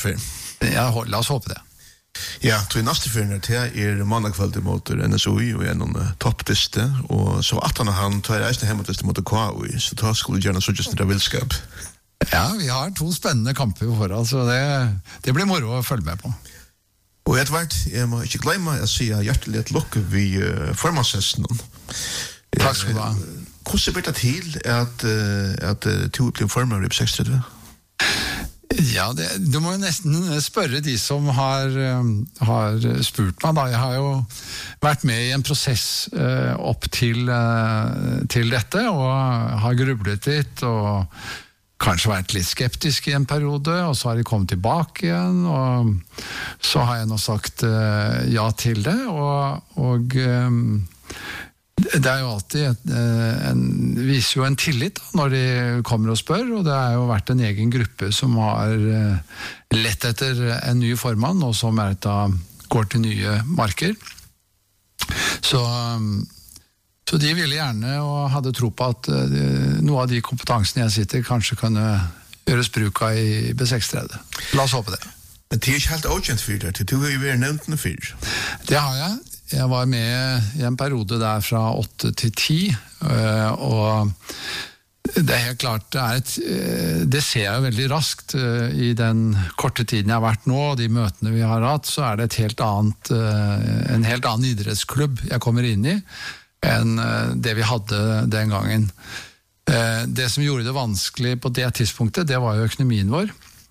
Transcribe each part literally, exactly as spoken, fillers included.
för. Ja, la oss håpe det. Ja, tror jeg neste fyrirne til er mandagkveld mot N S O I og en toppdiste, og så at han og han tar reisende hjemmetiste mot K I, så da skulle gjerne så just en vilskap. Ja, vi har to spennende kamper på forhold, så det, det blir moro å følge med på. Og etter hvert, jeg må ikke glemme å si hjertelig et lukk ved uh, formannshesten. Takk skal du ha. Hvordan blir det til at, uh, at uh, to blir formann i seks tretti? Ja, det, du må jo nesten spørre de som har, um, har spurt meg da. Jeg har jo vært med i en prosess uh, opp til, uh, til dette, og har grublet litt, og kanskje vært litt skeptisk i en periode, og så har de kommet tilbake igjen, og så har jeg nå sagt uh, ja til det, og, og um, det er jo alltid et, en, viser jo en tillit da, når de kommer og spør, og det har jo vært en egen gruppe som har lett etter en ny formann, og som er da går til nye marker. Så, så de ville gjerne og hadde tro på at noe av de kompetansene jeg sitter kanskje kunne gjøres bruk av i B seks tretti. La oss håpe det. Men det er ikke helt avkjent for det, du har jo vært nevnt den før. Det har jeg. Jeg var med i en periode der fra åtte til ti, og det er helt klart, det, er et, det ser jeg jo veldig raskt i den korte tiden jeg har vært nå, og de møtene vi har hatt, så er det et helt annet, en helt annen idrettsklubb jeg kommer inn i, enn det vi hadde den gangen. Det som gjorde det vanskelig på det tidspunktet, det var jo økonomien vår.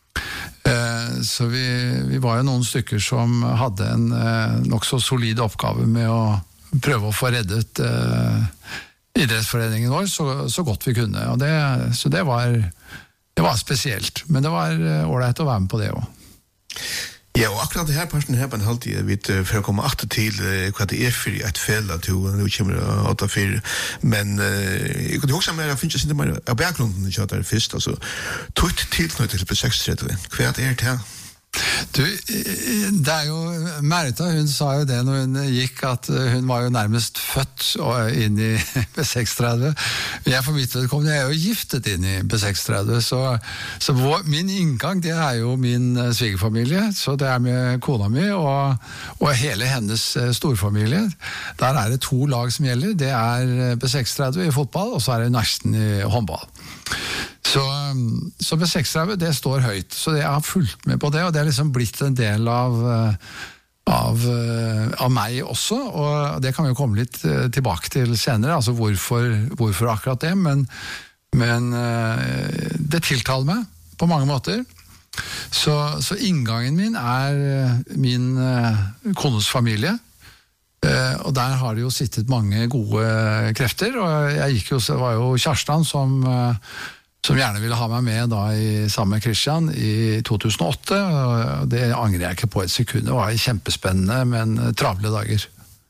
Så vi, vi var jo noen stykker som hadde en nok så solid oppgave med å prøve å få reddet eh, idrettsforeningen vår så, så godt vi kunne. Og det, så det var, det var spesielt, men det var ordentlig å være med på det også. Ja, og akkurat det her personen her på en halvtid, vi for å komme atter til uh, hva det er for et fel at du nå kommer åtta fire, men uh, jeg kunne også mer, jeg finner ikke mer av bakgrunnen ikke at det er først, altså, tøtt tilknyttet til B seks tretti, hva er det her? Du, det er jo Merita, hun sa jo det når hun gikk at hun var jo nærmest født inn i B seks tretti. Jeg for mitt vedkommende er jo giftet inn i B seks tretti, så, så vår, min inngang det er jo min svigerfamilie, så det er med kona mi og, og hele hennes storfamilie. Der er det to lag som gjelder, det er B seks tretti i fotball, og så er det nesten i håndball. Så, så B seks tretti, det står høyt, så jeg har fulgt med på det, og det er liksom blitt en del av, av, av meg også, og det kan vi jo komme litt tilbake til senere, altså hvorfor, hvorfor akkurat det, men, men det tiltaler meg på mange måter. Så, så inngangen min er min kones familie, og der har det jo sittet mange gode krefter, og jeg gikk jo, det var jo Kjerstan som som gjerne ville ha meg med da i sammen med Christian i to tusen og åtte, og det angrer jeg ikke på et sekund. Det var kjempespennende, men travle dager.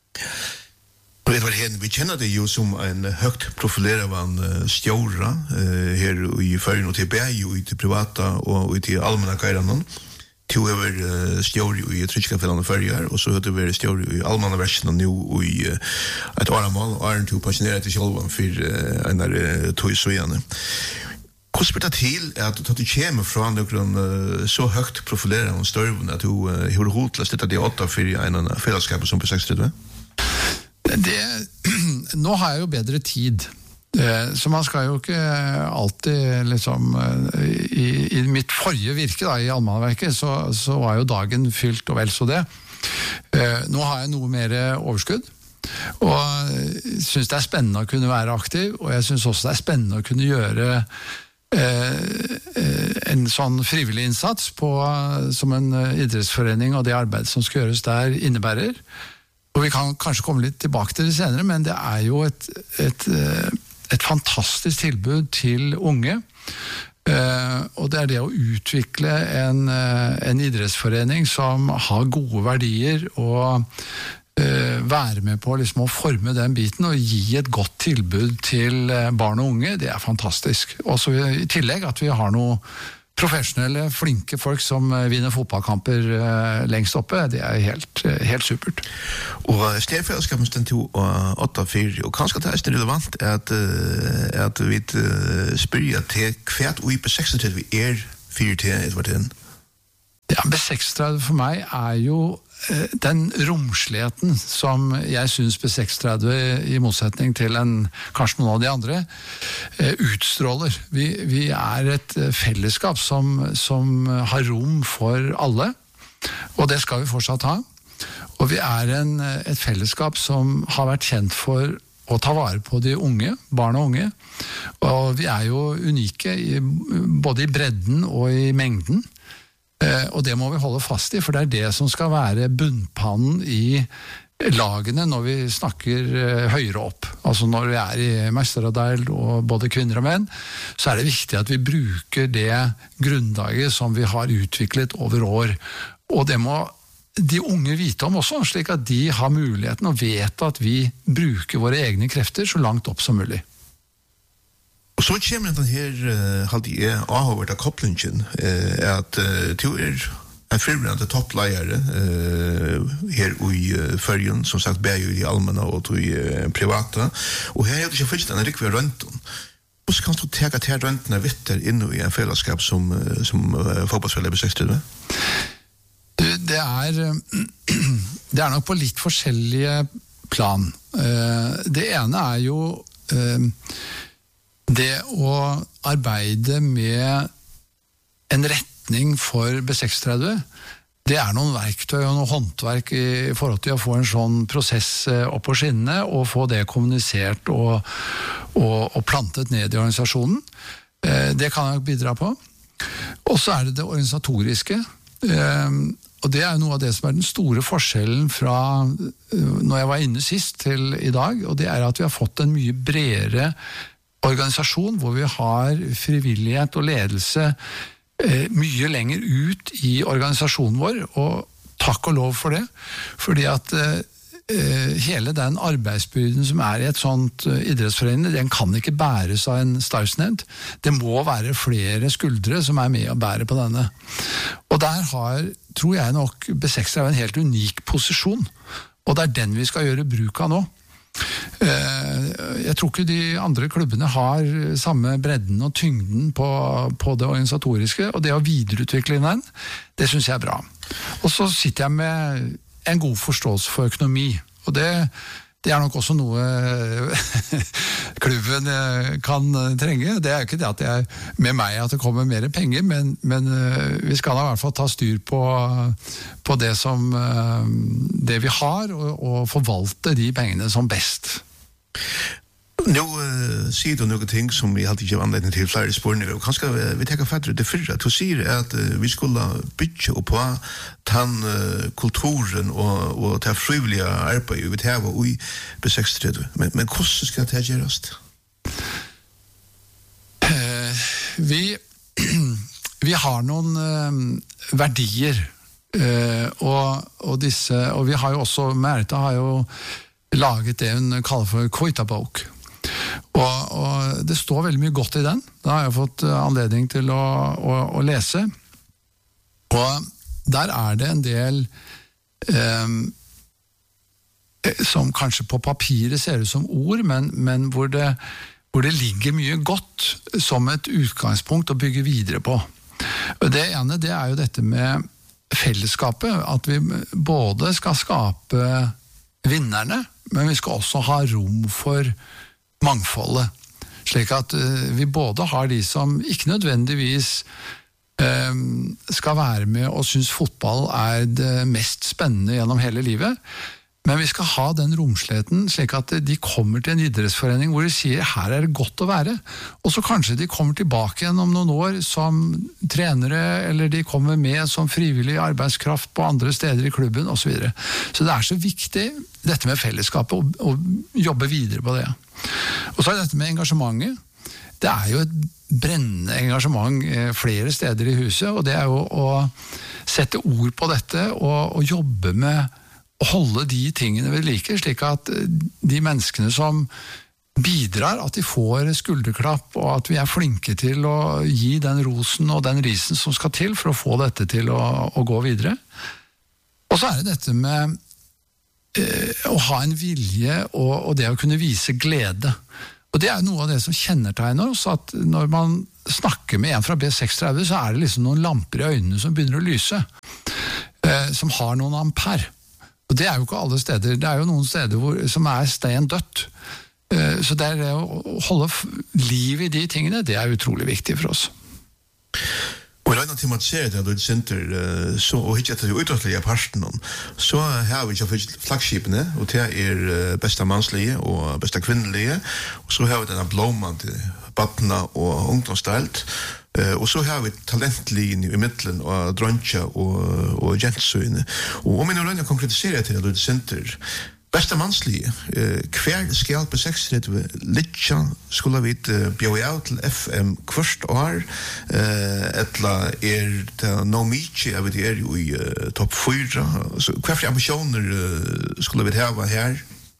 Og Edvard Heden, vi kjenner det jo som en høyt profilerende stjåra uh, her i Førjen og til B I, og i til privata og i til allmänna geiranen. To er uh, stjåri i Trykskafellene Førjer, og så høyde vi stjåri i allmänna versjonen nå i uh, et åramål, og er en to pensjoneret til sjølven for uh, en der uh, tog søgjene. Hvordan spør det til at du kommer fra noen uh, så høyt profilerende størven at du uh, har råd til å støtte de åtta for en fellesskap som på seks tretti? Det, nå har jeg jo bedre tid, så man skal jo ikke alltid liksom, i, i mitt forrige virke da, i Allmannverket, så, så var jo dagen fylt og vel så det. Nå har jeg noe mer overskudd, og synes det er spennende å kunne være aktiv, og jeg synes også det er spennende å kunne gjøre en sånn frivillig innsats på, som en idrettsforening og det arbeid som skal gjøres der innebærer. Og vi kan kanskje komme litt tilbake til det senere, men det er jo et, et, et fantastisk tilbud til unge. Og det er det å utvikle en, en idrettsforening som har gode verdier og være med på liksom å forme den biten og gi et godt tilbud til barn og unge, det er fantastisk. Og så i tillegg at vi har noe professionelle, flinke folk som vinner fotballkamper lengst oppe, det er helt, helt supert. Og stedfellesskapen stend to åtta fire, og kanskje det er relevant at, at vi spør til hvert og i B seks tretti vi er fire til Edvard Heden? Ja, seksogtretti for meg er jo den romsligheten som jeg synes B seksogtretti, i motsetning til en, kanskje noen av de andre, utstråler. Vi, vi er et fellesskap som, som har rom for alle, og det skal vi fortsatt ha. Og vi er en, et fellesskap som har vært kjent for å ta vare på de unge, barn og unge, og vi er jo unike i, både i bredden og i mengden. Og det må vi holde fast i, for det er det som skal være bunnpannen i lagene når vi snakker høyere opp. Altså når vi er i mesteradel og både kvinner og menn, så er det viktig at vi bruker det grunnlaget som vi har utviklet over år. Og det må de unge vite om også, slik at de har muligheten og vet at vi bruker våre egne krefter så langt opp som mulig. Og så kommer den her, uh, halde jeg, avhåvert av kopplingen, uh, at uh, du er en firbrennende toppleiere uh, her i uh, Førjen, som sagt, bæg i allmänna og i uh, privata, og her er det ikke først denne rikve rønten. Hvordan kan du tega til røntene vitter inn i en fellesskap som, uh, som uh, fotballspiller B seksogtretti? Det er, det er nok på litt forskjellige plan. Uh, det ene er jo uh, det å arbeide med en retning for B seksogtretti, det er noen verktøy og noen håndverk i forhold til å få en sånn prosess opp på skinnene og få det kommunisert og, og, og plantet ned i organisasjonen. Det kan jeg bidra på. Og så er det det organisatoriske. Og det er noe av det som er den store forskjellen fra når jeg var inne sist til i dag, og det er at vi har fått en mye bredere organisasjon hvor vi har frivillighet og ledelse eh, mye lenger ut i organisasjonen vår, og takk og lov for det, fordi at eh, hele den arbeidsbyrden som er i et sånt uh, idrettsforening, den kan ikke bæres av en statsnevnd. Det må være flere skuldre som er med å bære på denne. Og der har, tror jeg nok, B seksogtretti en helt unik posisjon, og det er den vi skal gjøre bruk av nå. Jeg tror ikke de andre klubbene har samme bredden og tyngden på, på det organisatoriske, og det å videreutvikle den, det synes jeg er bra. Og så sitter jeg med en god forståelse for økonomi, og det, det er nok også noe klubben kan trenge. Det er jo ikke det at jeg, med meg at det kommer mer penger, men, men vi skal da i hvert fall ta styr på, på det, som, det vi har, og, og forvalte de pengene som best. Nå uh, sier du noen ting som vi alltid ikke har anledning til flere spørninger, og kanskje vi, vi tenker fatter det fyrre. Du sier at uh, vi skulle bygge opp på den uh, kulturen og, og den frivillige arbeidet vi tar i B seksogtretti. Men, men hvordan skal det gjøres? Uh, vi, vi har noen uh, verdier, uh, og, og, disse, og vi har jo også, Merita har jo laget det hun kaller for Kvoitabok. Og, og det står veldig mye godt i den. Da har jeg fått anledning til å, å, å lese. Og der er det en del eh, som kanskje på papiret ser ut som ord, men, men hvor, det, hvor det ligger mye godt som et utgangspunkt å bygge videre på. Og det ene, det er jo dette med fellesskapet, at vi både skal skape vinnerne, men vi skal også ha rom for mangfoldet, slik at uh, vi både har de som ikke nødvendigvis uh, skal være med og synes fotball er det mest spennende gjennom hele livet, men vi skal ha den romsligheten slik at de kommer til en idrettsforening hvor de sier her er det godt å være, og så kanskje de kommer tilbake igjen om noen år som trenere, eller de kommer med som frivillig arbeidskraft på andre steder i klubben og så videre. Så det er så viktig dette med fellesskapet og, og jobbe videre på det. Og så er dette med engasjementet. Det er jo et brennende engasjement flere steder i huset, og det er jo å sette ord på dette og, og jobbe med å holde de tingene vi liker, slik at de menneskene som bidrar, at de får skulderklapp, og at vi er flinke til å gi den rosen og den risen som skal til for å få dette til å, å gå videre. Og så er det dette med eh, å ha en vilje og, og det å kunne vise glede. Og det er noe av det som kjennetegner oss, at når man snakker med en fra B seksogtretti, så er det liksom noen lamper i øynene som begynner å lyse. eh, som har noen ampere. Og det er jo ikke alle steder. Det er jo noen steder hvor, som er stein dødt. Eh, så det er å holde liv i de tingene, det er utrolig viktig for oss. Og redan til man ser det, du senter, så, og ikke etter det utrettelige parten, så har vi ikke flaggskipene, og det er beste mannslige og beste kvinnelige, og så har vi denne blomman til Batna og ungdomsstelt, og så har vi talentlinjen i midtelen og Drontja og, og Jentsøyne. Og om vi nå lønner konkretiserer til det, du senter, beste mannslige, hver skal på seks tredje litja skulle vi bjøre av til F M kvart år, etla er det no mykje, jeg vet er jo i topp fyra, så hva for ambisjoner skulle vi hava her?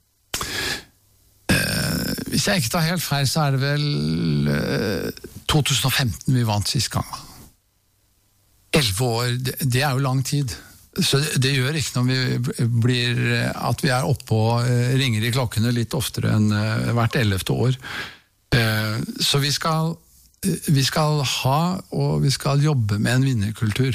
Hvis jeg ikke tar helt feil, så er det vel to tusen og femten vi vant sist gang. Elleve år, det er jo lang tid. Så det gjør ikke når vi blir, at vi er oppe og ringer i klokkene litt oftere enn hvert ellevte år. Så vi skal, vi skal ha, og vi skal jobbe med en vinnerkultur.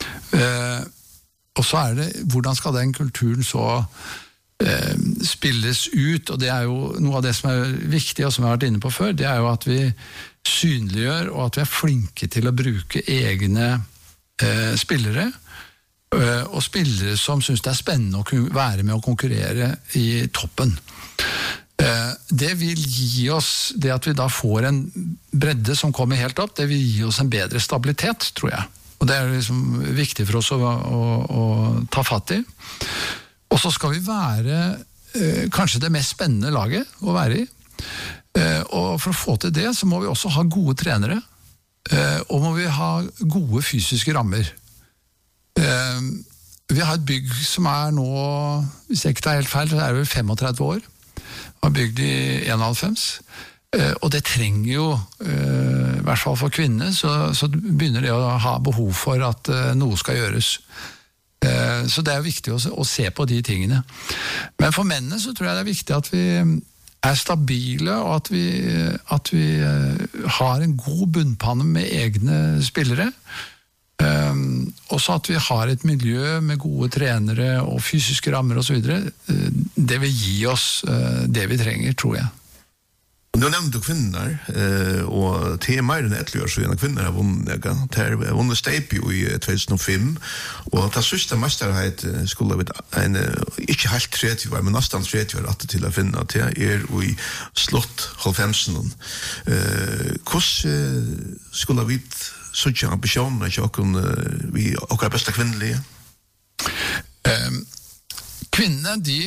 Og så er det, hvordan skal den kulturen så spilles ut, og det er jo noe av det som er viktig, og som jeg har vært inne på før, det er jo at vi synliggjør, og at vi er flinke til å bruke egne spillere, og spillere som synes det er spennende å være med å konkurrere i toppen. Det vil gi oss, det at vi da får en bredde som kommer helt opp, det vil gi oss en bedre stabilitet, tror jeg. Og det er liksom viktig for oss å, å, å ta fatt i. Og så skal vi være eh, kanskje det mest spennende laget å være i. Eh, og for å få til det, så må vi også ha gode trenere, eh, og må vi ha gode fysiske rammer. Uh, vi har et bygg som er nå, hvis jeg ikke tar helt feil, så er det vel femogtredve år. Vi har bygd i enoghalvfems. Uh, og det trenger jo, uh, i hvert fall for kvinner, så, så begynner det å ha behov for at uh, noe skal gjøres. Uh, så det er viktig å, å se på de tingene. Men for mennene så tror jeg det er viktig at vi er stabile, og at vi, at vi uh, har en god bunnpanne med egne spillere. Um, også at vi har et miljø med gode trenere og fysiske rammer og så videre, uh, det vil gi oss uh, det vi trenger, tror jeg. Du nevnte kvinner, uh, og til mer enn ett år så er kvinner har vunnet, det har vunnet Steip jo i to tusen og fem, og det siste mesterhet skulle vi en, ikke helt tretti år, men nesten tretti år rett til å finne, det er i slott halvfemsen. Uh, hvordan skulle vi så ikke ambisjoner, ikke akkurat vi akkurat beste kvinnelige? Um, kvinnene, de,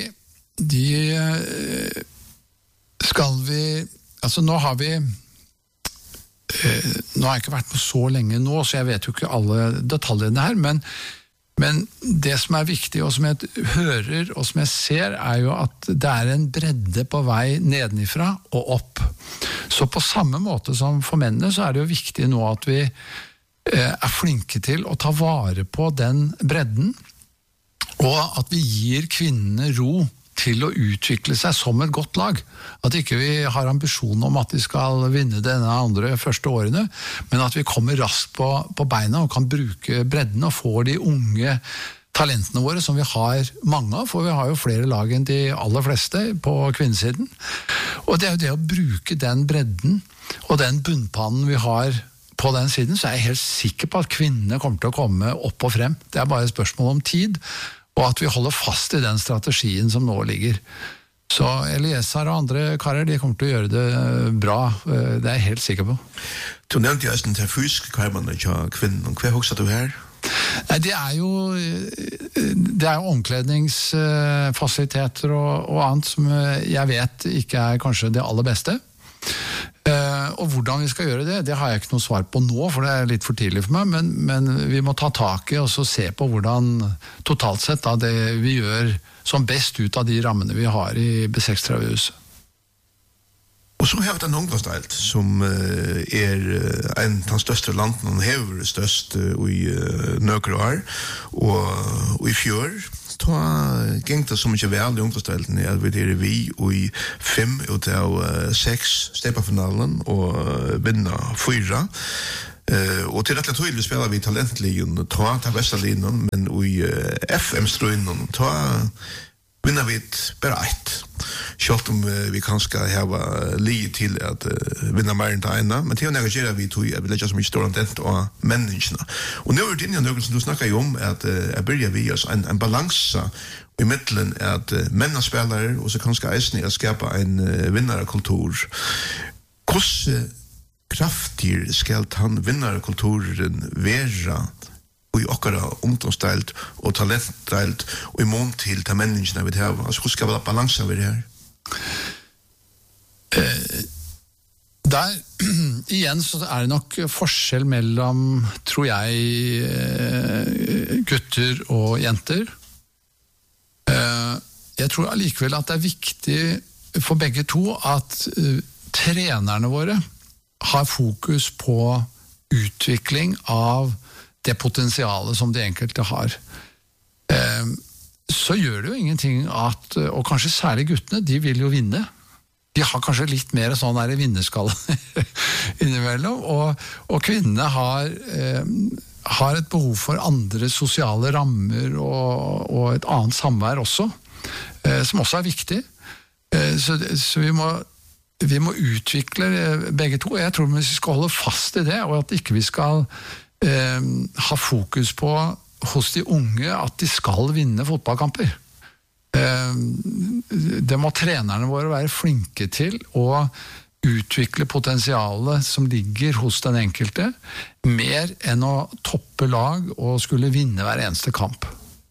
de skal vi, altså nå har vi, uh, nå har jeg ikke vært på så lenge nå, så jeg vet jo ikke alle detaljene her, men, men det som er viktig, og som jeg hører, og som jeg ser, er jo at det er en bredde på vei nedenifra og opp. Så på samme måte som for mennene, så er det jo viktig nå at vi eh, er flinke til å ta vare på den bredden, og at vi gir kvinnene ro til å utvikle seg som et godt lag. At ikke vi har ambisjon om at de skal vinne denne andre første årene, men at vi kommer raskt på, på beina og kan bruke bredden og få de unge talentene våre, som vi har mange av, for vi har jo flere lag enn de aller fleste på kvinnesiden. Og det er jo det å bruke den bredden og den bunnpannen vi har på den siden, så er jeg helt sikker på at kvinnene kommer til å komme opp og frem. Det er bare et spørsmål om tid, og at vi holder fast i den strategien som nå ligger. Så Eliezer og andre karer, de kommer til å gjøre det bra, det er jeg helt sikker på. Du nevnte jeg den til fysiske karmene til kvinnen, hva husker du her? Nei, det er jo det er jo omkledningsfasiliteter og, og annet som jeg vet ikke er kanskje det aller beste. Og hvordan vi skal gjøre det, det har jeg ikke noe svar på nå, for det er litt for tidlig for meg, men, men vi må ta tak i og så se på hvordan totalt sett da, det vi gjør som best ut av de rammene vi har i B seksogtredve-huset. Og så har vi den ungdomsdelt, som uh, er uh, en av de største landene, og hever det største uh, i uh, nøkere år, og, og i fjør, da gikk det som ikke vel i ungdomsdelten, at vi er vi i fem ut av uh, seks stepafinalen, og uh, vinner fyra. Uh, og til rettelig tøylig spiller vi talentligen, ta ta Vestalinen, men i uh, F M-strøynen, ta vinner vi bare ett. Selv om uh, vi kanskje har lige til at uh, vinne mer enn det ene, men til å negagere vi tog at vi legger så mye stor antent av menneskene. Og nå er det inn i noe som du snakker jo om, at uh, jeg begynner vi oss en, en balanse i middelen at uh, menn spiller, og så kanskje eisen er å skape en uh, vinnerkultur. Hvordan kraftig skal han vinnerkulturen være i okkara ungdomsdelt og talentdelt og i mån til de menneskene vi har? Altså, hvordan skal det balanse være her? Eh, der, igjen så er det nok forskjell mellom, tror jeg, gutter og jenter. Eh, jeg tror allikevel at det er viktig for begge to at uh, trenerne våre har fokus på utvikling av det potensialet som de enkelte har. Eh, så gjør det jo ingenting at, og kanskje særlig guttene, de vil jo vinne. De har kanskje litt mer sånn der vinnerskalle innimellom, og, og kvinnene har, eh, har et behov for andre sosiale rammer og, og et annet samvær også, eh, som også er viktig. Eh, så, så vi må Vi må utvikle begge to, og jeg tror vi skal holde fast i det, og at ikke vi skal eh, ha fokus på hos de unge at de skal vinne fotballkamper. Eh, det må trenerne våre være flinke til å utvikle potensialet som ligger hos den enkelte, mer enn å toppe lag og skulle vinne hver eneste kamp.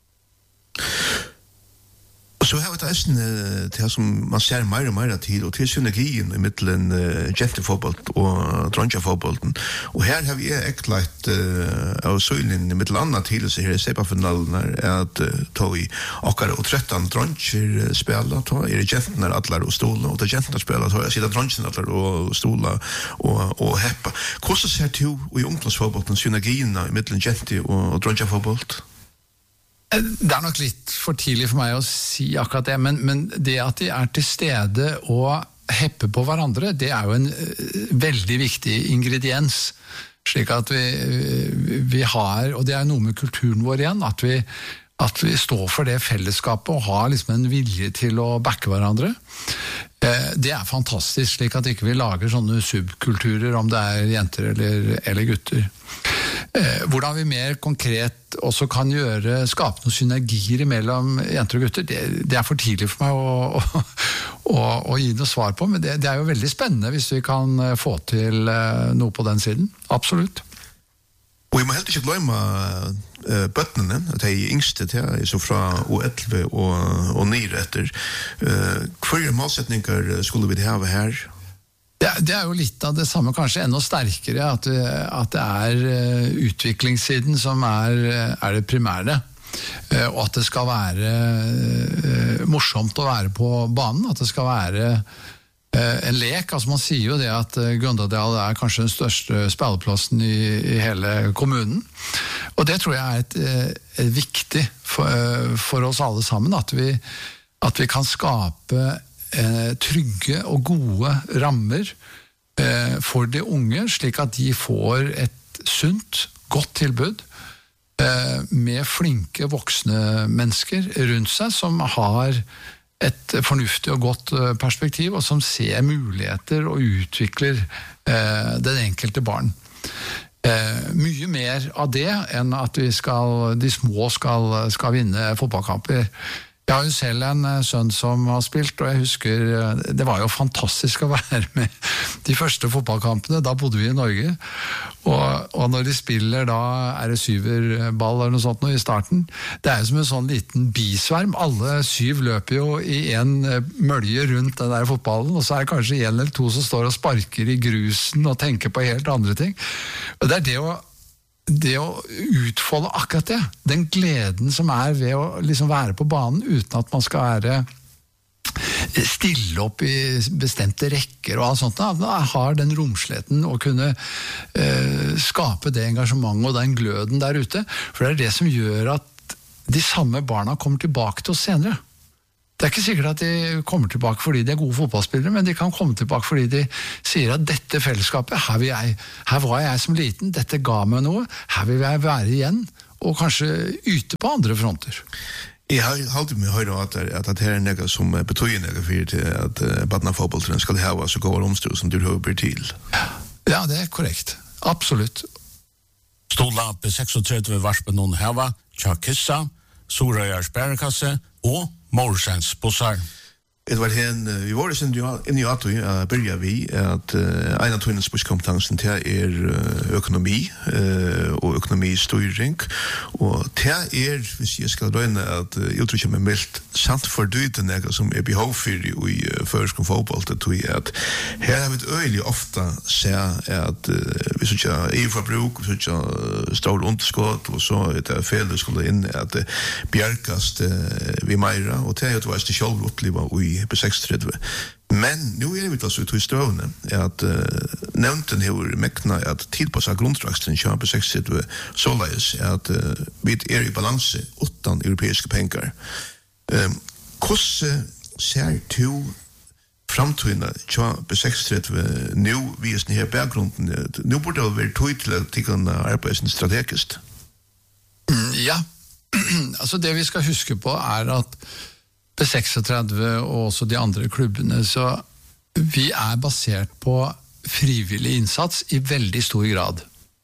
Og så har vi eisen til som man ser mer og mer til, og til synergien i middelen uh, jentefotball og dronjafotballen. Og her har vi ekklagt uh, av søgnen i middel annet til så her i sepafinalen er at uh, tog i akkara og tretten dronjer spiller, tog er det jentene atler og stola, og det jentene spiller, tog er siden dronjene atler og stola og, og heppa. Hvordan ser du i ungdomsfotballen synergien i middelen jente og dronjafotballen? Det er nok litt for tidlig for meg å si akkurat det, men, men det at de er til stede og hepper på hverandre, det er jo en uh, veldig viktig ingrediens, slik at vi, vi har, og det er noe med kulturen vår igjen, at vi, at vi står for det fellesskapet og har liksom en vilje til å backe hverandre. Uh, det er fantastisk, slik at ikke vi lager sånne subkulturer om det er jenter eller, eller gutter. Eh, hvordan vi mer konkret også kan gjøre, skape noen synergier mellom jenter og gutter, det, det er for tidlig for meg å, å, å, å gi noe svar på, men det, det er jo veldig spennende hvis vi kan få til eh, noe på den siden. Absolutt. Og vi må helt ikke glemme uh, bøttene, at de yngste til, så fra O elleve og, og nire etter. Uh, hvilke målsetninger skulle vi ha her? Det, det er jo litt av det samme, kanskje enda sterkere, at, at det er uh, utviklingssiden som er, er det primære. Uh, og at det skal være uh, morsomt å være på banen, at det skal være uh, en lek. Altså man sier jo det at uh, Gundadal er kanskje den største spilleplassen i, i hele kommunen. Og det tror jeg er et, uh, et viktig for, uh, for oss alle sammen, at vi, at vi kan skape Eh, trygge og gode rammer eh, for de unge, slik at de får et sunt, godt tilbud eh, med flinke voksne mennesker rundt seg som har et fornuftig og godt perspektiv, og som ser muligheter og utvikler eh, den enkelte barn. Eh, mye mer av det enn at vi skal, de små skal, skal vinne fotballkamper. Jeg har jo selv en sønn som har spilt, og jeg husker, det var jo fantastisk å være med de første fotballkampene, da bodde vi i Norge, og, og når de spiller da er det syverball eller noe sånt nå i starten, det er jo som en sånn liten bisverm, alle syv løper jo i en mølje rundt den der fotballen, og så er det kanskje en eller to som står og sparker i grusen og tenker på helt andre ting, og det er det å det å utfolde akkurat det, den gleden som er ved å liksom være på banen uten at man skal være stille opp i bestemte rekker og alt sånt, da har den romsligheten å kunne eh, skape det engasjementet og den gløden der ute, for det er det som gjør at de samme barna kommer tilbake til oss senere. Det er ikke sikkert at de kommer tilbake fordi de er gode fotballspillere, men de kan komme tilbake fordi de sier at dette fellesskapet, her, vil jeg, her var jeg som liten, dette ga meg noe, her vil jeg være igjen, og kanskje yte på andre fronter. Jeg har alltid med høyre at, at det er noe som betyr noe for til at uh, badnafotballtrener skal ha så gode omstår som du hører til. Ja, det er korrekt. Absolutt. Stola B treksogtretti varspen noen heva, Tjakissa, Sorøyar Sperrekasse og Morsens bussar. Det var hen, vi var inne i at vi begynner vi at uh, en av tøynes busskompetansen til er uh, økonomi uh, og økonomistyring, og til er, hvis jeg skal røyne at uh, jeg tror ikke med meldt sant for døyden jeg som er behov for i uh, førsk og fotball, det er at her har vi et øyelig ofte se at uh, hvis vi ikke har EU-forbruk, hvis vi ikke har stor underskott, og så er det fele skulle inn at uh, bjerkast uh, vi meira, og til er at vi er selv oppleva i B treksogtretti. Men nu er vi altså ut i støvende at uh, nevnten har mekna at tilpassa grunddragsten kjøp B treksogtretti såleis at uh, vi er i balanse utan europeiske penger. Um, Hvordan ser du framtøyene kjøp B treksogtretti nu visen her bakgrunden? Nu burde det være tøy til at de kan arbeide strategisk. Mm, ja, altså det vi skal huske på er at B treksogtretti og også de andre klubbene, så vi er basert på frivillig innsats i veldig stor grad.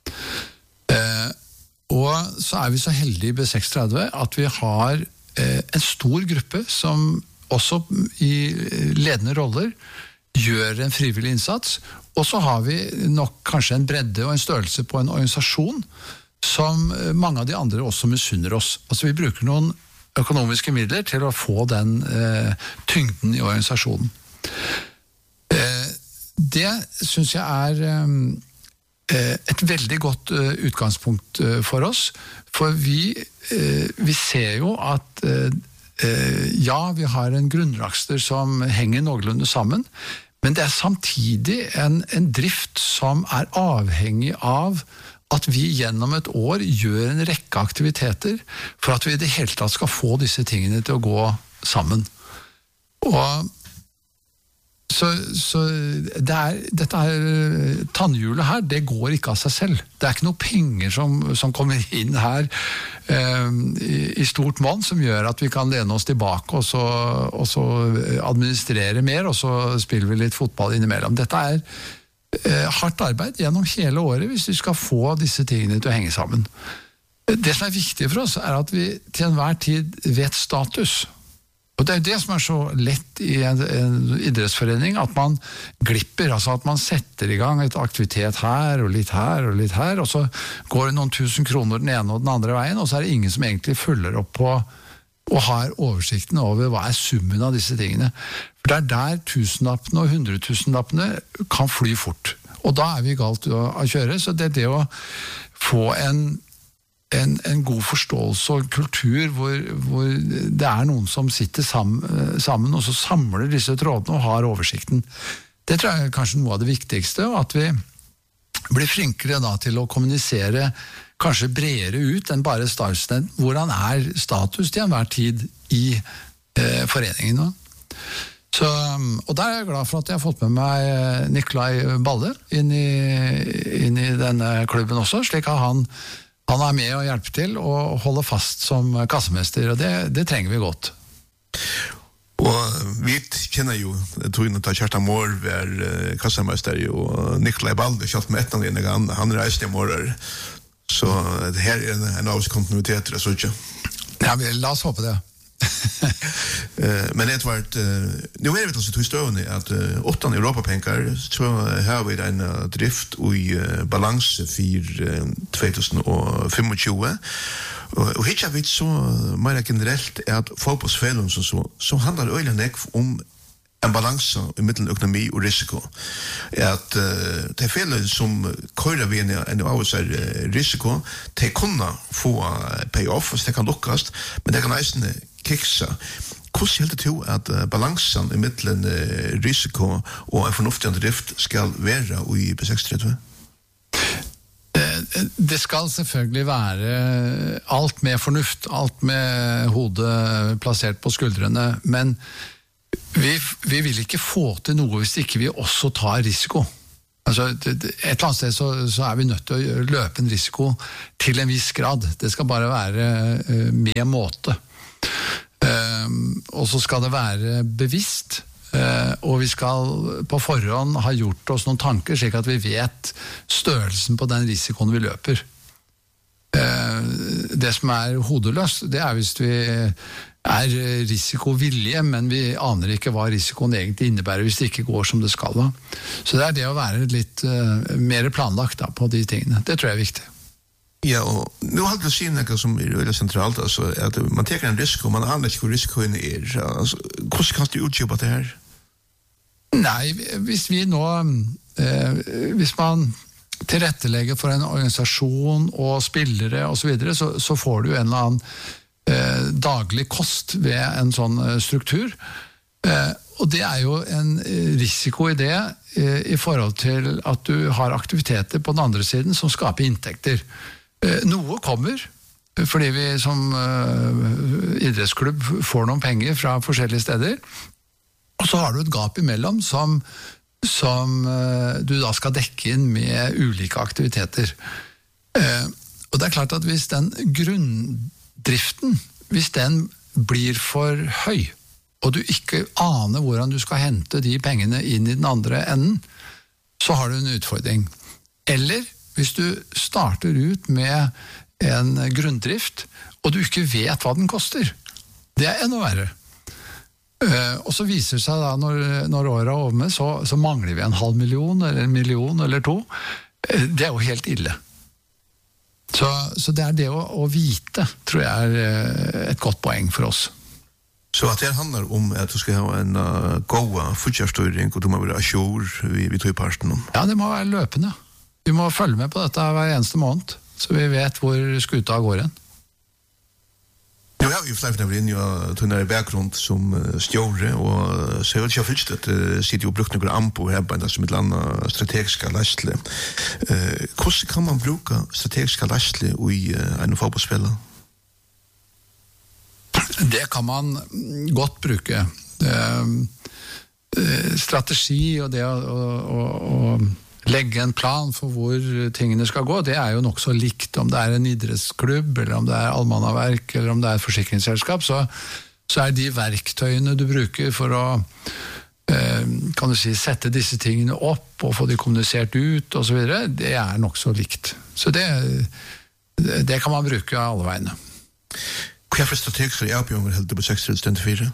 Eh, og så er vi så heldige i B treksogtretti at vi har eh, en stor gruppe som også i ledende roller gjør en frivillig innsats, og så har vi nok kanskje en bredde og en størrelse på en organisasjon som mange av de andre også misunner oss. Altså vi bruker noen økonomiske midler til å få den eh, tyngden i organisasjonen. Eh, det synes jeg er eh, et veldig godt eh, utgangspunkt eh, for oss, for vi, eh, vi ser jo at eh, ja, vi har en grunnrakster som henger noenlunde sammen, men det er samtidig en, en drift som er avhengig av at vi gjennom et år gjør en rekke aktiviteter for at vi i det hele tatt skal få disse tingene til å gå sammen. Og så, så det er, dette er, tannhjulet her, det går ikke av seg selv. Det er ikke noe penger som, som kommer inn her eh, i, i stort monn som gjør at vi kan lene oss tilbake og så, og så administrere mer, og så spiller vi litt fotball innimellom. Dette er Eh, hardt arbeid gjennom hele året hvis vi skal få disse tingene til å henge sammen. Det som er viktig for oss er at vi til enhver tid vet status. Og det er det som er så lett i en, en idrettsforening, at man glipper, altså at man setter i gang et aktivitet her og litt her og litt her, og så går det noen tusen kroner den ene og den andre veien, og så er det ingen som egentlig følger opp på og har oversikten over hva er summen av disse tingene. For det er der tusenlappene og hundretusenlappene kan fly fort. Og da er vi galt å, å kjøre, så det er det å få en, en, en god forståelse og kultur hvor, hvor det er noen som sitter sammen, sammen og så samler disse trådene og har oversikten. Det tror jeg er kanskje noe av det viktigste, og at vi blir flinkere da til å kommunisere kanskje bredere ut enn bare statsnett. Hvordan er status til enhver tid i eh, foreningen nå? Så, og der er jeg glad for at jeg har fått med meg Nikolai Balle inn i, inn i denne klubben også, slik at han, han er med og hjelper til og holder fast som kassemester, og det, det trenger vi godt. Og vi kjenner jo togene til Kjartan Mård ved uh, kassemester, og Nikolai Balle kjalt med etnå en gang, han reiste i morgen. Så det her er en, en av oss kontinuiteter, jeg så ikke. Ja, la oss håpe det. Men det var et, nu er vi til å støvende at uh, åttan europapengar, så har vi en uh, drift i uh, balanse for uh, tjueogtjúgu, og, og hittar vi så mer generelt er at fotballsfælden så, så, så handler det øyelig nekv om en balanse i middelen økonomi og risiko. At uh, det er fele som kører vi en, en av oss er uh, risiko, de kunne få uh, pay-off, hvis det kan lukkast, men det kan eisende kiksa. Hvordan gjelder det til at uh, balansen i middelen uh, risiko og en fornuftig drift skal være i B treksogtretti? Det skal selvfølgelig være alt med fornuft, alt med hodet plassert på skuldrene, men vi, vi vil ikke få til noe hvis ikke vi også tar risiko. Altså, et eller annet sted så, så er vi nødt til å løpe en risiko til en viss grad. Det skal bare være med måte. Og så skal det være bevisst, og vi skal på forhånd ha gjort oss noen tanker slik at vi vet størrelsen på den risikoen vi løper. Det som er hodeløst, det er hvis vi er risikovillige, men vi aner ikke hva risikoen egentlig innebærer hvis det ikke går som det skal. Da. Så det er det å være litt mer planlagt da, på de tingene. Det tror jeg er viktig. Ja, og nå har du siden noe som er veldig sentralt, altså, at man teker en risiko, man aner ikke hvor risikoen er. Altså, hvordan kan du utjobbe det her? Nei, hvis vi nå, eh, hvis man tilrettelegger for en organisasjon og spillere og så videre, så, så får du en eller annen eh, daglig kost ved en sånn struktur. Eh, og det er jo en risiko i det eh, i forhold til at du har aktiviteter på den andre siden som skaper inntekter. Noe kommer, fordi vi som uh, idrettsklubb får noen penger fra forskjellige steder, og så har du et gap imellom som, som uh, du da skal dekke inn med ulike aktiviteter. Uh, og det er klart at hvis den grunndriften, hvis den blir for høy, og du ikke aner hvordan du skal hente de pengene inn i den andre enden, så har du en utfordring. Eller hvis du starter ut med en grunndrift, og du ikke vet hva den koster, det er enda verre. Uh, og så viser det seg da, når, når året er over med, så, så mangler vi en halv million, eller en million, eller to. Uh, det er jo helt ille. Så, så det er det å, å vite, tror jeg er uh, et godt poeng for oss. Så at det handler om at du skal ha en uh, god futjarstøyring, og du må være assjord vi, vi tog i parten om? Ja, det må være løpende. Vi må følge med på dette hver eneste måned, så vi vet hvor skuta går igjen. Nå har vi jo flere av inn og tunner i bakgrunn som stjåre, og så er det ikke først at det sitter jo brukt noen ampo her på en som et eller annet strategiske lastle. Hvordan kan man bruke strategiske lastle i en fotballspiller? Det kan man godt bruke. Strategi og det å, å, å legge en plan for hvor tingene skal gå, det er jo nok så likt om det er en idrettsklubb, eller om det er allmannaverk, eller om det er et forsikringsselskap, så, så er de verktøyene du bruker for å eh, kan du si, sette disse tingene opp og få de kommunisert ut og så videre, det er nok så likt. Så det, det kan man bruke alle veiene. Hva er for strategisk for avbjørnger helt på seks tre fire?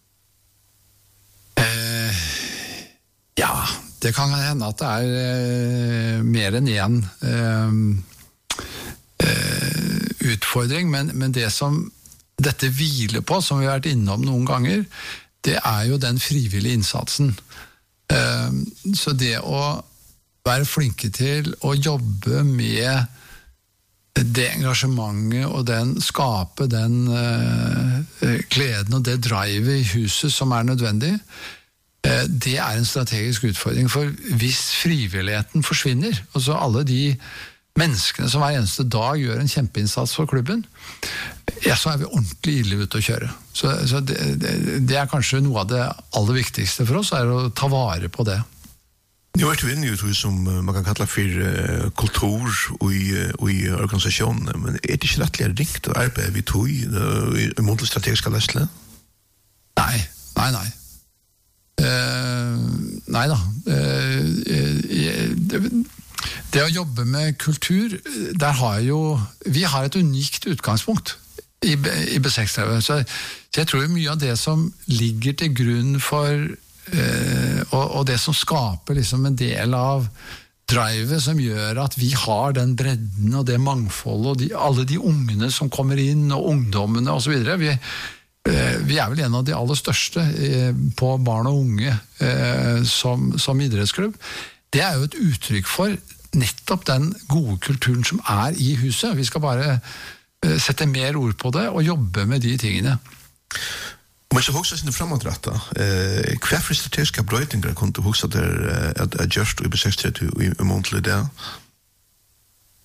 Eh, ja, det kan hende at det er eh, mer enn en eh, eh, utfordring, men, men det som dette hviler på, som vi har vært innom noen ganger, det er jo den frivillige innsatsen. Eh, så det å være flinke til å jobbe med det engasjementet og den skape den eh, gleden og det drivet i huset som er nødvendig, det er en strategisk utfordring, for hvis frivilligheten forsvinner, altså alle de menneskene som hver eneste dag gjør en kjempeinnsats for klubben, ja, så er vi ordentlig ille ute å kjøre. Så, så det, det, det er kanskje noe av det aller viktigste for oss, er å ta vare på det. Nå er du inne i det som man kan kalle for uh, kultur i, uh, i organisasjonen, men er det ikke rettelig rikt å arbeide vi tog i uh, mot strategiske løsle? Nei, nei, nei. Uh, nei da. Uh, det, det å jobbe med kultur, der har jo, vi har et unikt utgangspunkt i, i B seks T V, så, så jeg tror mye av det som ligger til grunn for uh, og, og det som skaper liksom en del av drivet som gjør at vi har den bredden og det mangfoldet og de, alle de ungene som kommer inn og ungdommene og så videre, vi Vi er vel en av de aller største på barn og unge som, som idrettsklubb. Det er jo et uttrykk for nettopp den gode kulturen som er i huset. Vi skal bare sette mer ord på det og jobbe med de tingene. Men så hoksa sinne framåtretta, hva for strategiske brøytinger kunne du hoksa der at gjørst i B seks tre i månedlig det?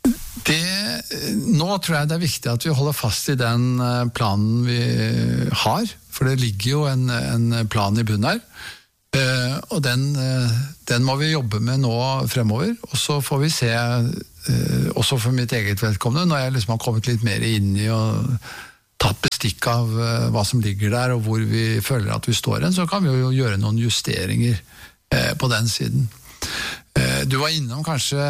Det, nå tror jeg det er viktig at vi holder fast i den planen vi har, for det ligger jo en, en plan i bunnen her, uh, og den, uh, den må vi jobbe med nå fremover, og så får vi se, uh, også for mitt eget vedkommende, når jeg liksom har kommet litt mer inn i og tatt bestikk av uh, hva som ligger der, og hvor vi føler at vi står hen, så kan vi jo gjøre noen justeringer uh, på den siden. Uh, du var innom kanskje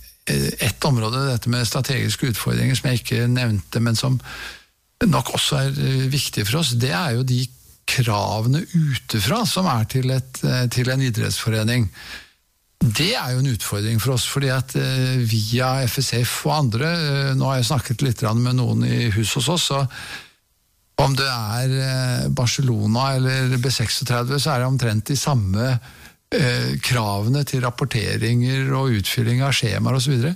ett område, dette med strategiske utfordringer som jeg ikke nevnte, men som nok også er viktig for oss, det er jo de kravene utifra som er til, et, til en idrettsforening. Det er jo en utfordring for oss, fordi at via F S F og andre, nå har jeg snakket litt med noen i hus hos oss, så om det er Barcelona eller B trekstiseks, så er det omtrent de samme Eh, kravene til rapporteringer og utfylling av skjemaer og så videre.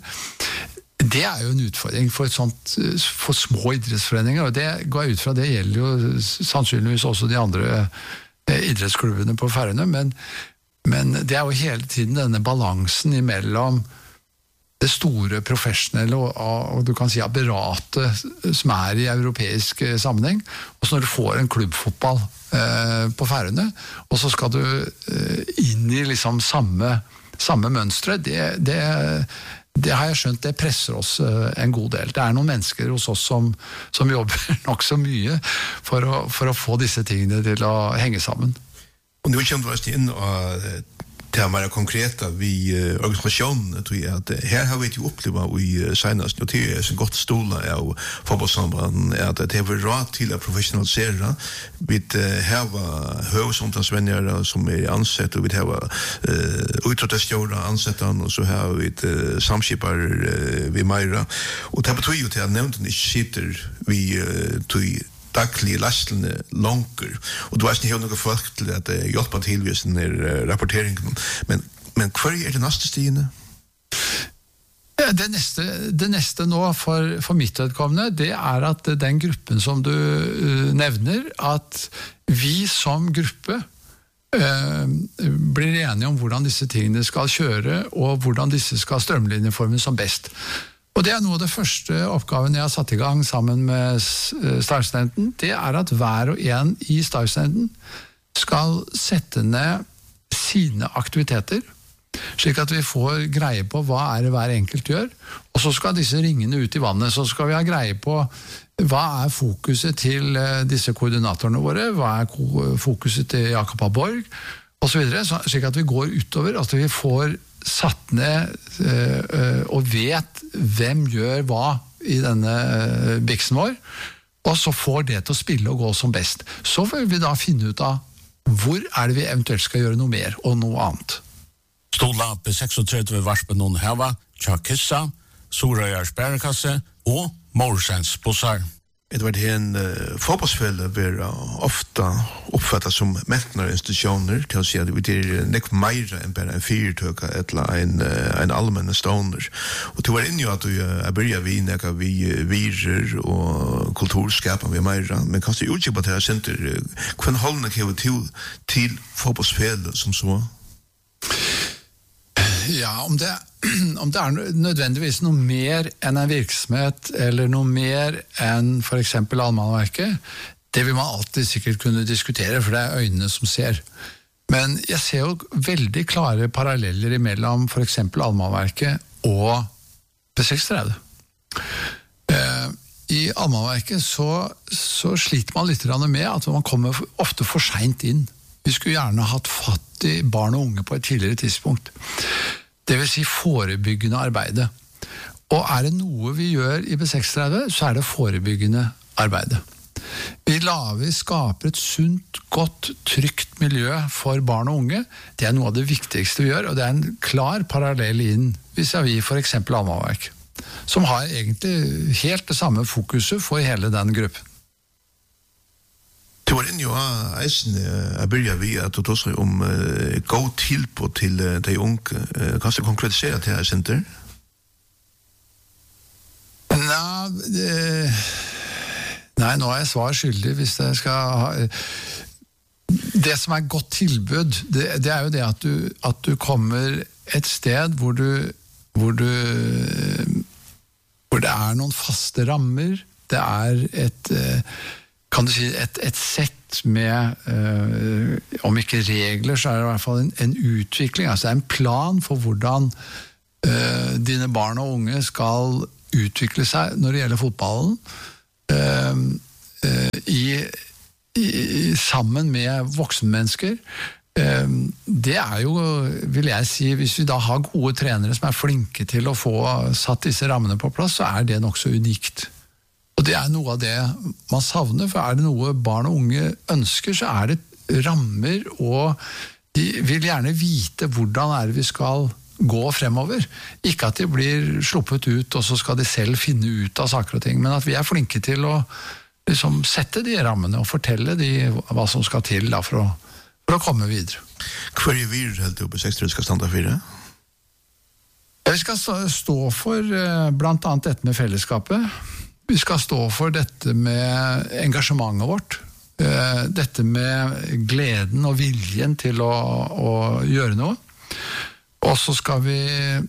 Det er jo en utfordring for, et sånt, for små idrettsforeninger, og det går jeg ut fra, det gjelder jo sannsynligvis også de andre eh, idrettsklubbene på Færøyene, men, men det er jo hele tiden denne balansen imellom det store professionelle og, og du kan si apparatet som er i europeisk sammenheng, og så når du får en klubbfotball eh, på Færøyene, og så skal du eh, inn i liksom samme, samme mønstre, det, det, det har jeg skjønt, det presser oss eh, en god del. Det er noen mennesker hos oss som, som jobber nok så mye for å, for å få disse tingene til å henge sammen. Og nå kommer vi inn og til å være konkreta vi uh, organisasjonen, tror jeg at her har vi ikke opplevd i uh, senest, og det er så godt stola av fotballsambanden, at det har råd til å professionalisere. Vi uh, har høgsomtansvenner som er ansett, og vi har uh, utrådestjåre ansettan, og så har vi uh, samskipar uh, vi meira. Og det betyr jo til at nevnden ikke sitter vi uh, til daglige lastlene langer. Og du har ikke noen folk til at uh, hjelpe til ved sånne uh, rapporteringen. Men, men hva er det neste stigende? Ja, det, neste, det neste nå for, for mitt vedkommende, det er at den gruppen som du uh, nevner, at vi som gruppe uh, blir enige om hvordan disse tingene skal kjøre, og hvordan disse skal strømlinjeformes som best. Og det er noe av det første oppgaven jeg har satt i gang sammen med Starstudenten, det er at hver og en i Starstudenten skal sette ned sine aktiviteter, slik at vi får greie på hva er det hver enkelt gjør, og så skal disse ringene ut i vannet, så skal vi ha greie på hva er fokuset til disse koordinatorene våre, hva er fokuset til Jakob Borg, og så videre, slik at vi går utover, at vi får satt ned uh, og vet hvem gjør hva i denne uh, biksen vår, og så får det til å spille og gå som best. Så vil vi da finne ut av hvor er det vi eventuelt skal gjøre noe mer og noe annet. Stola B trekstiseks varspen noen heva, Tjakissa, Sorøyar Sperrekasse og Morsens bussar. Det var det en uh, fotbollsfälle var ofta uppfattat som mätnarinstitutioner, till att säga att det är nek mer än bara en fyrtöka eller en, uh, en allmän stoner. Och det var inne ju att jag började vi neka vi virer och kulturskapar vi mer, men kanske utgiva på det här center, hva hållna kan vi till, till fotbollsfälle som så? Ja, om det, om det er nødvendigvis noe mer enn en virksomhet, eller noe mer enn for eksempel Allmannverket, det vil man alltid sikkert kunne diskutere, for det er øynene som ser. Men jeg ser jo veldig klare paralleller mellom for eksempel Allmannverket og B trekstiseks. Eh, I Allmannverket så, så sliter man litt med at man kommer ofte for sent inn. Vi skulle gjerne hatt fatt i barn og unge på et tidligere tidspunkt. Det vil si forebyggende arbeidet. Og er det noe vi gjør i B trekstiseks, så er det forebyggende arbeidet. Vi lager, skaper et sunt, godt, trygt miljø for barn og unge. Det er noe av det viktigste vi gjør, og det er en klar parallell inn hvis vi for eksempel Allmannverk, som har egentlig helt det samme fokuset for hele den gruppen. Det var inn jo av eisen, jeg begynner vi at du tar om uh, gå tilbud til uh, de unge. Uh, kan du konkretisere til her senter? Nei, det, nei, nå er jeg svar skyldig hvis jeg skal ha... Det som er godt tilbud, det, det er jo det at du, at du kommer et sted hvor du, hvor du hvor det er noen faste rammer, det er et, kan du si, et, et sett med, eh, om ikke regler, så er det i hvert fall en, en utvikling, altså det er en plan for hvordan eh, dine barn og unge skal utvikle seg når det gjelder fotballen, eh, eh, i, i, sammen med voksenmennesker. Det er jo, vil jeg si, hvis vi da har gode trenere som er flinke til å få satt disse rammene på plass, så er det nok så unikt. Og det er noe av det man savner, for er det noe barn og unge ønsker, så er det rammer, og de vil gjerne vite hvordan er det vi skal gå fremover. Ikke at de blir sluppet ut, og så skal de selv finne ut av saker og ting, men at vi er flinke til å liksom sette de rammene og fortelle de hva som skal til da, for å for å komme videre. Hva er vi helt oppe i sekstri skal standa for det? Vi skal stå for blant annet dette med fellesskapet. Vi skal stå for dette med engasjementet vårt. Dette med gleden og viljen til å, å gjøre noe. Og så skal vi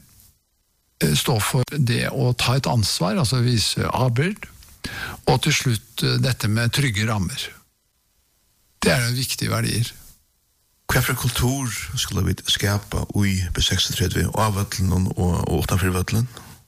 stå for det å ta et ansvar, altså vise avbyrd. Og til slutt dette med trygge rammer. Det er viktige verdier. Hva for kultur skulle vi skapa i B seksogtredve av Vøtlen og utenfor Vøtlen?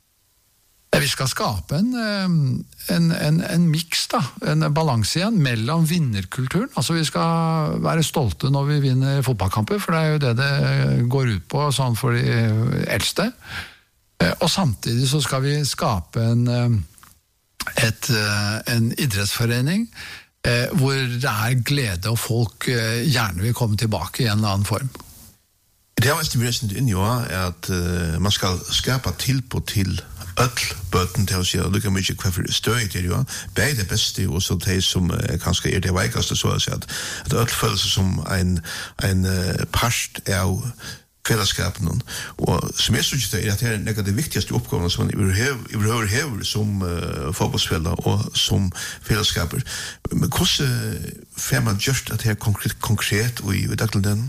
Vi skal skape en, en, en, en mix da, en balanse igjen mellom vinnerkulturen. Altså vi skal være stolte når vi vinner fotballkamper, for det er jo det det går ut på sånn for de eldste. Og samtidig så skal vi skape en, et, en idrettsforening Eh, hvor det er glede og folk eh, gjerne vil komme tilbake i en eller annen form. Det er mest vesentlig inn jo at uh, man skal skapa tilbud til øll bøten til å si, og lukka mye hva for støy til jo, begge det beste og så de som uh, kanskje er det veikaste, så å si at, at øll føler seg som en, en uh, part av fellesskapen, og som jeg synes det er at det er en av de viktigste oppgavene som man overhøver hever som uh, fotballspiller og som fellesskaper. Men hvordan får man gjort at det er konkret, konkret og i dagligdagen?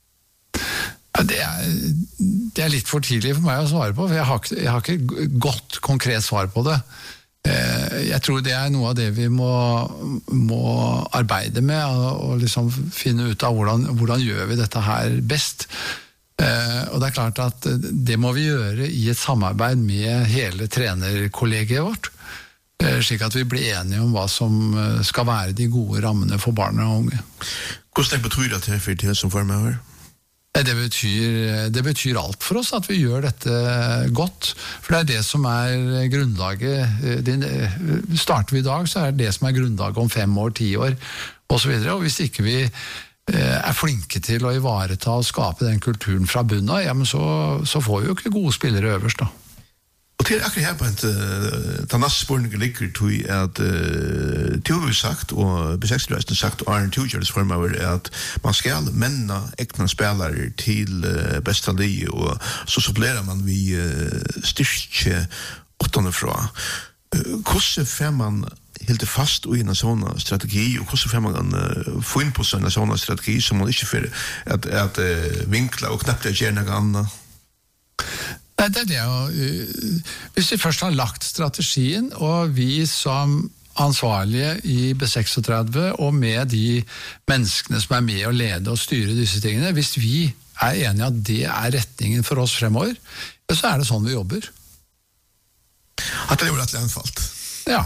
Ja, det, er, det er litt for tidlig for meg å svare på, for jeg har, jeg har ikke godt konkret svar på det. Jeg tror det er noe av det vi må, må arbeide med, og, og liksom finne ut av hvordan, hvordan gjør vi dette her best. Uh, og det er klart at det må vi gjøre i et samarbeid med hele trenerkollegiet vårt, uh, slik at vi blir enige om hva som skal være de gode rammene for barn og unge. Hvordan betyr det til for det som former? Det betyr, det betyr alt for oss at vi gjør dette godt, for det er det som er grunnlaget. Det, starter vi i dag, så er det det som er grunnlaget om fem år, ti år, og så videre, og hvis ikke vi er flinke til å ivareta og skape den kulturen fra bunnen av, ja, men så, så får vi jo ikke gode spillere øverst da. Og til akkurat her på en ta neste spørningen ligger til at uh, til vi sagt, og B seksogtredve sagt, og Arne Tugjerdes formaver, er at man skal menna ekne spillere til uh, besta li, og så supplerer man vi uh, styrke åttende fra. Uh, hvordan får man helt fast i en sånn strategi, og hvordan får man uh, få inn på en sånn strategi som man ikke får at, at uh, vinkla og knapt gjøre noe annet? Nei, det er det jo. Uh, hvis vi først har lagt strategien, og vi som ansvarlige i B seksogtredve, og med de menneskene som er med å lede og styre disse tingene, hvis vi er enige at det er retningen for oss fremover, så er det sånn vi jobber. At det er jo rett anfalt. Ja.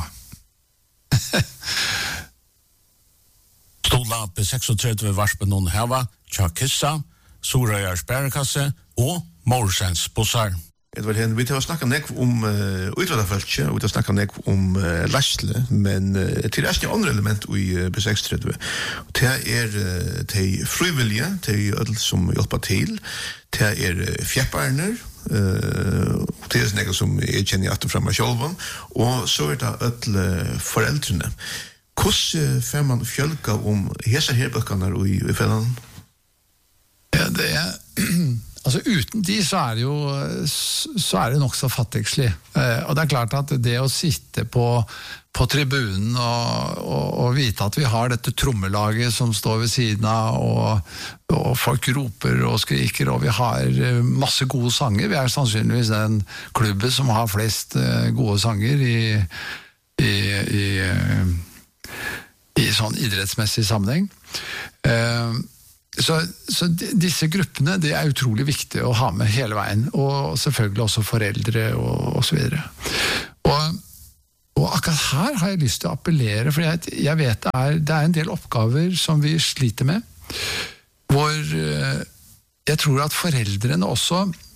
Stola B seksogtredve varspen noen heva, Tjakissa, Sorøyar Sperrekasse og Morsens bussar. Edvard Hen, vi tar å snakke nek om uh, utvalgfeltet, og vi tar å snakke nek om uh, Lasle, men uh, til det er andre element i uh, B seksogtredve. Det er uh, de frivillige, de ødel som hjelper til, det er uh, fjepparner, Uh, det er noe som jeg kjenner etter fra meg selv, og så er det alle foreldrene. Hvordan får man fjølka om hese her bøkene i, i fellene? Ja, det er altså uten de så er det jo så er det nok så fattigslig, uh, og det er klart at det å sitte på på tribunen og, og, og å vite at vi har dette trommelaget som står ved siden av, og, og folk roper og skriker, og vi har masse gode sanger. Vi er sannsynligvis den klubben som har flest gode sanger i, i, i, i sånn idrettsmessig sammenheng. Så, så disse gruppene, det er utrolig viktig å ha med hele veien, og selvfølgelig også foreldre og, og så videre. Og Og akkurat her har jeg lyst til å appellere, for jeg, jeg vet det er, det er en del oppgaver som vi sliter med, hvor eh, jeg tror at foreldrene også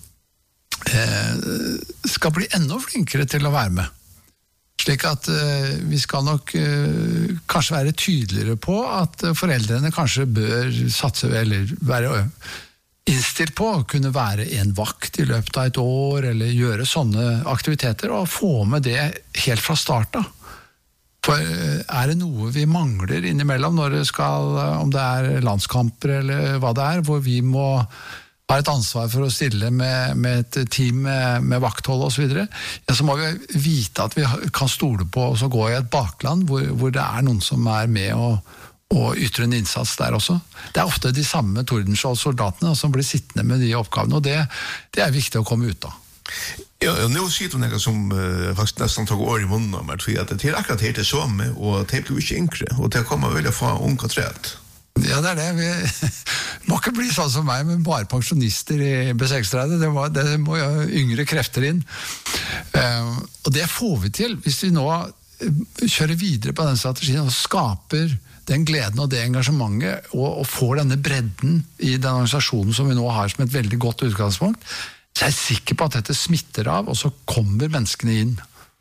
eh, skal bli enda flinkere til å være med. Slik at eh, vi skal nok eh, kanskje være tydeligere på at foreldrene kanskje bør satse, eller være innstilt på å kunne være en vakt i løpet av et år, eller gjøre sånne aktiviteter, og få med det helt fra starten. For er det noe vi mangler innimellom, når det skal, om det er landskamper eller hva det er, hvor vi må ha et ansvar for å stille med, med et team med, med vakthold og så videre, ja, så må vi vite at vi kan stole på og så gå i et bakland, hvor, hvor det er noen som er med og og ytre en innsats der også. Det er ofte de samme Tordenskjold-soldatene som blir sittende med de oppgavene, og det, det er viktig å komme ut av. Ja, og nå sier du noe som uh, faktisk nesten tar år i munnen om, at det er akkurat helt det samme, og det blir ikke yngre, og det kommer vel å få unge træt. Ja, det er det. Vi må ikke bli sånn som meg, men bare pensjonister i B seksogtretti. Det må, det må jo yngre krefter inn. Uh, og det får vi til hvis vi nå kjører videre på den strategien og skaper den gleden og det engasjementet, og, og får denne bredden i den organisasjonen som vi nå har som et veldig godt utgangspunkt, så er jeg sikker på at dette smitter av, og så kommer menneskene inn.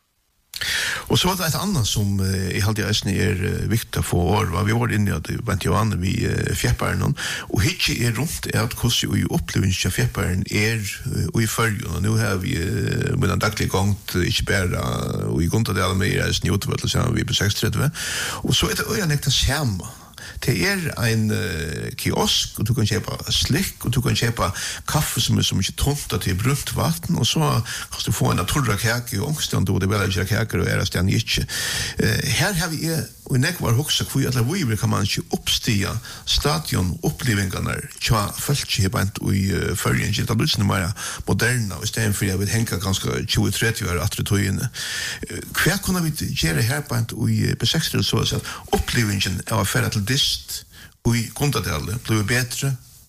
Og så var det et annet som uh, i halvdige eisen er uh, viktig å få år, var vi var inne i at det vant jo an vi uh, fjepperen, og hitje er rundt er at hvordan vi opplever fjepperen er uh, og i følgen, og nå har vi uh, med en daglig gang ikke bare uh, og i grunn av det alle med i eisen i Ottervøttel, så vi er på seksogtretti, og så er det øyne nekta skjema. Det er en uh, kiosk, og du kan kjøpe slikk, og du kan kjøpe kaffe som er så mye tomt til brunt vatten, og så kan du få en naturra kake og ångstand, og det er vel ikke kaker, og er det stedende ikke. Uh, her har vi, og i nekvar hoksa, hvor alle vi kan man ikke oppstige stadion opplivingene tja følge her bant og i uh, følgen, ikke det er litt mer moderne, og i stedet for jeg vil henke ganske tjue til tretti år atre tøyene. Uh, hva kunne vi gjøre her bant og i B seksogtretti så at opplivingen av affæra til dist og i kontadellet blir bedre?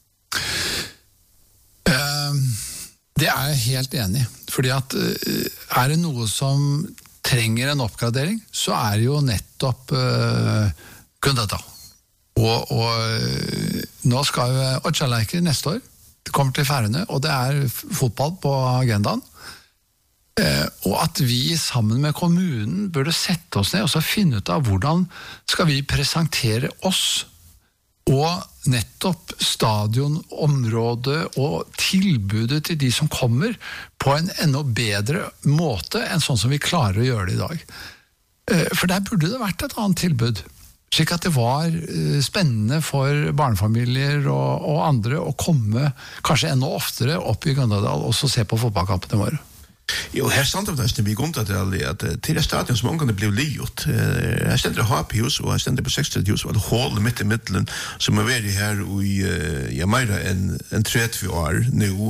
Uh, det er jeg helt enig i, fordi at uh, er det noe som trenger en oppgradering, så er det jo nettopp uh, Gundadal. Og, og uh, nå skal jo Otsjaleike neste år, det kommer til Færøyene, og det er fotball på agendaen. Uh, og at vi sammen med kommunen burde sette oss ned og så finne ut av hvordan skal vi presentere oss og nettopp stadion, området og tilbudet til de som kommer på en enda bedre måte enn sånn som vi klarer å gjøre det i dag. For der burde det vært et annet tilbud, slik at det var spennende for barnefamilier og, og andre å komme kanskje enda oftere opp i Gundadal og så se på fotballkampene våre. Jo, her stand av det vi gund at det til stadion som omgående ble livet. Her stender det H P-hus, og her stender det på seksogtretti-hus, og det hålet midt i middelen, som er vært her i ja, mer enn en tretti år nå.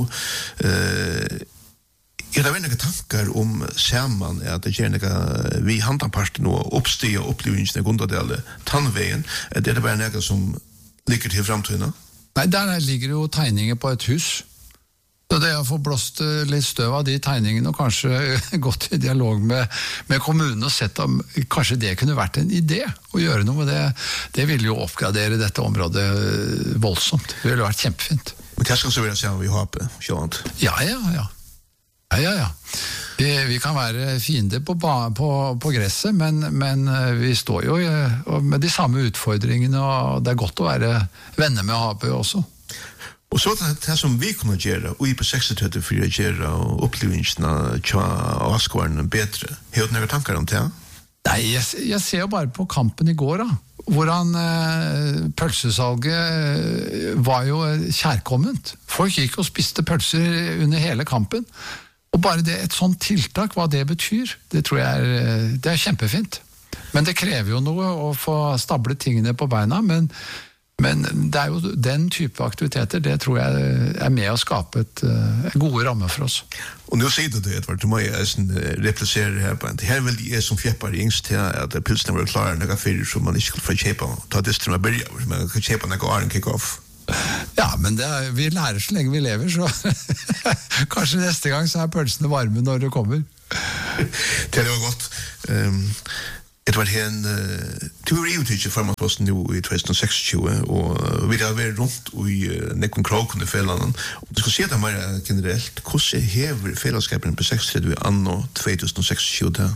Jeg har vært noen tanker om sammen, at det gjør noe vi handanparten og oppstiger opplevelsene i Gundadal tannveien. Det er det bare noe som ligger til fremtiden? Nei, der ligger jo tegninger på et hus. Så det å få blåst litt støv av de tegningene og kanskje gått i dialog med, med kommunen og sett om kanskje det kunne vært en idé å gjøre noe med det, det ville jo oppgradere dette området voldsomt. Det ville vært kjempefint. Men det skal så være sånn vi har på sjåant? Ja, ja, ja. Ja, ja, ja. Vi, vi kan være fiender på, på, på gresset, men, men vi står jo med de samme utfordringene, og det er godt å være venner med H P også. Og så det, det som vi kunne gjøre, og i på seksogtretti for å gjøre opplevelsene tja og askvaren bedre. Har du noen tanker om det? Nei, jeg, jeg ser jo bare på kampen i går da, hvordan eh, pølsesalget var jo kjærkomment. Folk gikk og spiste pølser under hele kampen. Og bare det, et sånt tiltak, hva det betyr, det tror jeg er, det er kjempefint. Men det krever jo noe å få stablet tingene på beina, men, men det er jo den type aktiviteter, det tror jeg er med å skape et, en gode rammer for oss. Og nå sier du det, Edvard, du må jeg replisere her på en. Her vil jeg som fjeppar yngst til at pilsene var klare noe fyrir som man ikke skulle få kjepa, ta distri med byrja, men kan kjepa noe åren kick-off. Ja, men det, vi lærer så lenge vi lever, så kanskje neste gang så er pølsene varme når det kommer. Det var godt. Um, Edvard Hen, uh, du er jo tidlig formannsposten nå i tjuetusen og seksogtjue, og uh, vi har vært rundt i uh, nekken kroken i fellene. Om du skal si det mer generelt, hvordan hever fellesskapen på seksogtredve anno tjuetusen og seksogtjue til?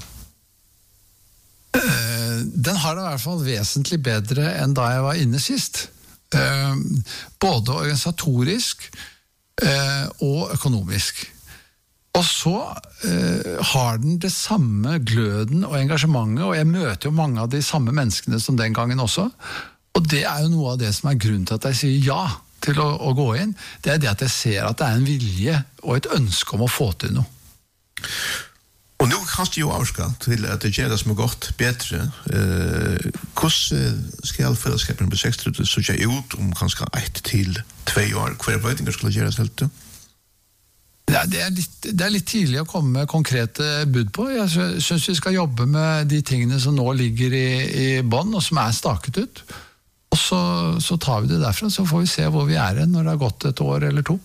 Uh, den har det i hvert fall vesentlig bedre enn da jeg var inne sist. Uh, både organisatorisk uh, og økonomisk. Og så uh, har den det samme gløden og engasjementet, og jeg møter jo mange av de samme menneskene som den gangen også, og det er jo noe av det som er grunnen til at jeg sier ja til å, å gå inn, det er det at jeg ser at det er en vilje og et ønske om å få til noe. Og nå kan du jo avska til at det gjør det som er godt bedre. Eh, hvordan skal fellesskapen på seksogtredve så ikke ut om kanskje ett til tve år? Hva er bøytinger skulle gjøres helt til? Ja, det, er litt, det er litt tidlig å komme med konkrete bud på. Jeg synes vi skal jobbe med de tingene som nå ligger i, i bånd, og som er staket ut. Og så, så tar vi det derfra, så får vi se hvor vi er når det har gått et år eller to.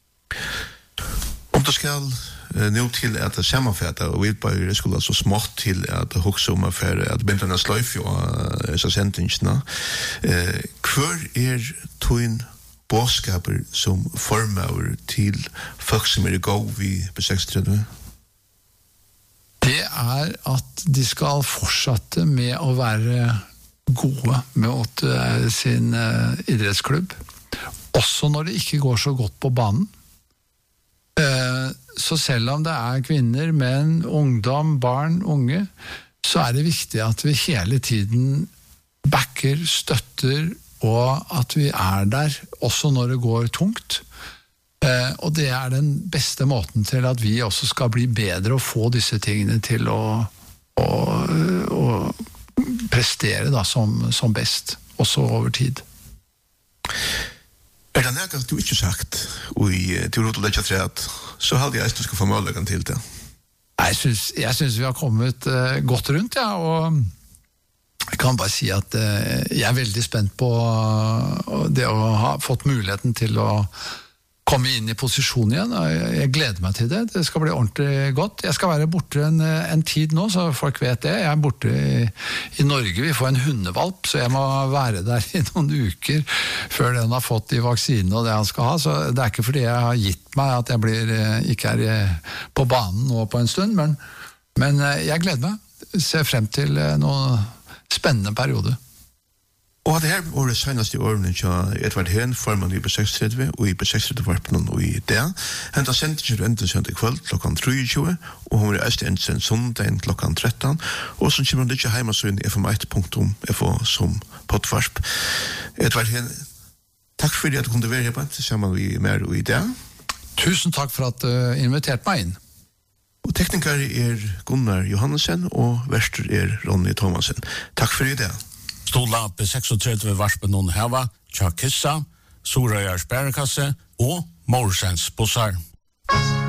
Om du skal nå til at sammenfatte, og vi bare skulle så smått til at hukse om affære, at bindene sløyf jo av disse sendingsene. Hvor er tøyen båskaper som formøver til folk som er i gå vi på seksogtredve? Det er at de skal fortsette med å være gode mot uh, sin uh, idrettsklubb, også når det ikke går så godt på banen. Uh, så selv om det er kvinner, menn, ungdom, barn, unge, så er det viktig at vi hele tiden backer, støtter, og at vi er der også når det går tungt. Uh, og det er den beste måten til at vi også skal bli bedre og få disse tingene til å, å, å prestere da, som, som best, også over tid. Er det nærmest du ikke sagt, og til råd å legge træt, så hadde jeg at du skal få måløkken til det? Jeg synes, jeg synes vi har kommet uh, godt rundt, ja, og jeg kan bare si at uh, jeg er veldig spent på uh, det å ha fått muligheten til å komme inn i posisjon igjen, og jeg, jeg gleder meg til det. Det skal bli ordentlig godt. Jeg skal være borte en, en tid nå, så folk vet det. Jeg er borte i, i Norge, vi får en hundevalp, så jeg må være der i noen uker før den har fått de vaksinene og det han skal ha. Så det er ikke fordi jeg har gitt meg at jeg blir, ikke er på banen nå på en stund, men, men jeg gleder meg. Ser frem til noen spennende perioder. Og det her var det seneste årene til Edvard Hen, formann i B seksogtredve, og i B seksogtredve-varpen og i det. Henta sendte enda søndag kveld klokken treogtjue, og hun var æste endsen sondagen klokken tretten, og så kommer hun ikke hjemme så inn i f m ett punktum f o som poddvarsp. Edvard Hen, takk for at du kunne være her sammen med mer og i det. Tusen takk for at du inviterte meg inn. Og tekniker er Gunnar Johannesson, og verster er Ronny Thomasen. Takk for i det. Stola B seksogtredve varspen noen heva, Tja Kissa, Sorøyars Bærekasse og Morsens Bussar.